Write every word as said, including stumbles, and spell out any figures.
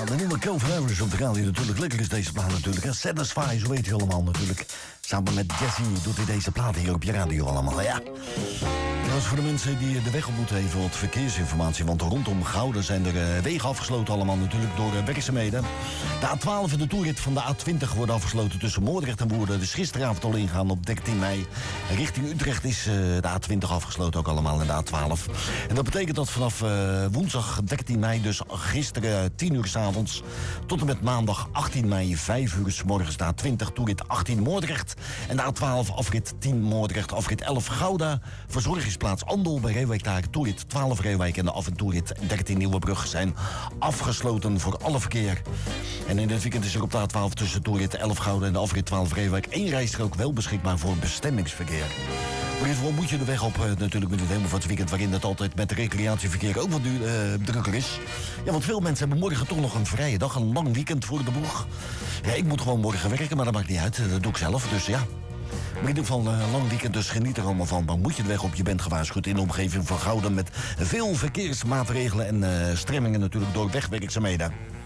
de nieuwe Calvin Harris op de radio natuurlijk. Lekker is deze plaat natuurlijk. En Satisfy, zo weet je allemaal natuurlijk. Samen met Jesse doet hij deze plaat hier op je radio allemaal, ja. Trouwens, voor de mensen die de weg op moeten, even wat verkeersinformatie. Want rondom Gouda zijn er uh, wegen afgesloten allemaal natuurlijk door uh, werkzaamheden. De A twaalf en de toerit van de A twintig worden afgesloten tussen Moordrecht en Woerden. Dus gisteravond al ingaan op dertien mei. Richting Utrecht is uh, de A twintig afgesloten ook allemaal en de A twaalf. En dat betekent dat vanaf uh, woensdag dertien mei, dus gisteren uh, tien uur 's avonds... tot en met maandag achttien mei, vijf uur 's morgens de A twintig toerit achttien Moordrecht. En de A twaalf afrit tien Moordrecht, afrit elf Gouda. Verzorgingsplaats Andel bij Reewijk daar, toerit twaalf Reewijk en de af- en toerit dertien Nieuwebrug zijn afgesloten voor alle verkeer. En in dit weekend is er op de A twaalf tussen toerit elf Gouda en de afrit twaalf Reewijk één rijstrook wel beschikbaar voor bestemmingsverkeer. Maar in ieder geval moet je de weg op, uh, natuurlijk met het helemaal van het weekend, waarin het altijd met recreatieverkeer ook wat duur, uh, drukker is. Ja, want veel mensen hebben morgen toch nog een vrije dag, een lang weekend voor de boeg. Ja, ik moet gewoon morgen werken, maar dat maakt niet uit, dat doe ik zelf, dus ja. Maar in ieder geval een uh, lang weekend, dus geniet er allemaal van. Maar moet je de weg op, je bent gewaarschuwd in de omgeving van Gouda met veel verkeersmaatregelen en uh, stremmingen natuurlijk door wegwerkzaamheden.